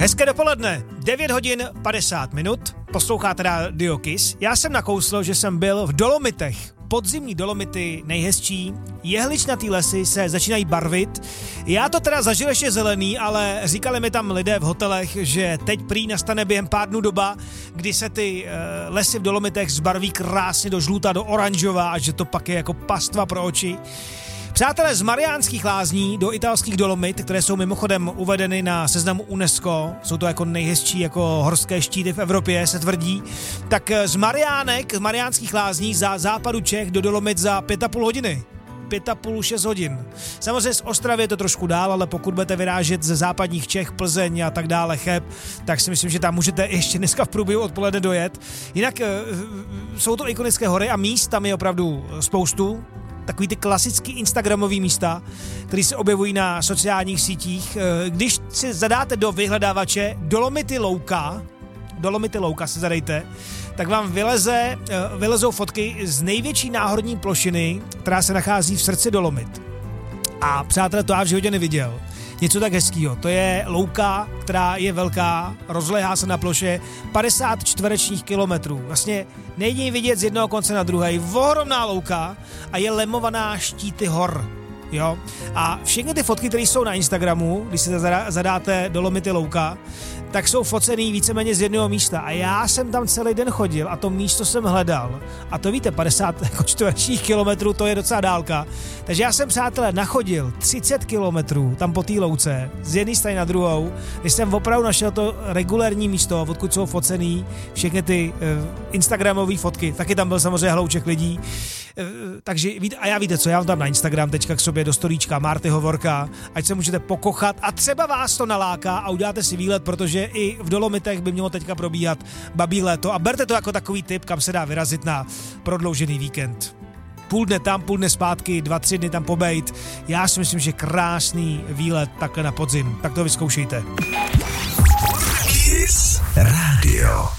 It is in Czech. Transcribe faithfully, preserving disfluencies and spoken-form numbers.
Hezké dopoledne, devět hodin padesát minut, posloucháte Radio Kiss. Já jsem nakousl, že jsem byl v Dolomitech. Podzimní Dolomity nejhezčí, jehličnatý lesy se začínají barvit. Já to teda zažil ještě zelený, ale říkali mi tam lidé v hotelech, že teď prý nastane během pár dnů doba, kdy se ty uh, lesy v Dolomitech zbarví krásně do žluta, do oranžova a že to pak je jako pastva pro oči. Přátelé z Mariánských Lázní do italských Dolomit, které jsou mimochodem uvedeny na seznamu UNESCO, jsou to jako nejhezčí jako horské štíty v Evropě, se tvrdí, tak z Mariánek, z Mariánských Lázní za západu Čech do Dolomit za pět a půl hodiny. Pět a půl, šest hodin. Samozřejmě z Ostravy je to trošku dál, ale pokud budete vyrážet ze západních Čech, Plzeň a tak dále, Cheb, tak si myslím, že tam můžete ještě dneska v průběhu odpoledne dojet. Jinak jsou to ikonické hory a míst tam je opravdu spoustu. Takový ty klasický instagramový místa, které se objevují na sociálních sítích. Když si zadáte do vyhledávače Dolomity Louka, Dolomity Louka si zadejte, tak vám vyleze, vylezou fotky z největší náhorní plošiny, která se nachází v srdci Dolomit. A přátelé, to já v životě neviděl. Něco tak hezkýho. To je louka, která je velká, rozléhá se na ploše padesát čtverečních kilometrů. Vlastně nejde ji vidět z jednoho konce na druhý. Ohromná louka a je lemovaná štíty hor. Jo? A všechny ty fotky, které jsou na Instagramu, když si zadáte Dolomity Louka, tak jsou focený víceméně z jednoho místa. A já jsem tam celý den chodil a to místo jsem hledal. A to víte, padesát čtverečních kilometrů, to je docela dálka. Takže já jsem, přátelé, nachodil třicet kilometrů tam po té louce, z jedné strany na druhou, když jsem opravdu našel to regulérní místo, odkud jsou focený všechny ty uh, instagramové fotky. Taky tam byl samozřejmě hlouček lidí. Uh, takže, a já víte co, já mám tam na Instagram teďka k sobě do storíčka Marty Hovorka, ať se můžete pokochat a třeba vás to naláká a uděláte si výlet, protože i v Dolomitech by mělo teďka probíhat babí léto a berte to jako takový tip, kam se dá vyrazit na prodloužený víkend. Půl dne tam, půl dne zpátky, dva, tři dny tam pobejt. Já si myslím, že krásný výlet takhle na podzim. Tak to vyzkoušejte. Kiss Radio.